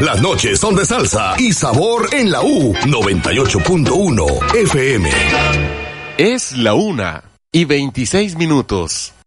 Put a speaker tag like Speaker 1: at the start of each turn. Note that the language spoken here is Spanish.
Speaker 1: Las noches son de salsa y sabor en la U 98.1 FM.
Speaker 2: Es la 1:26.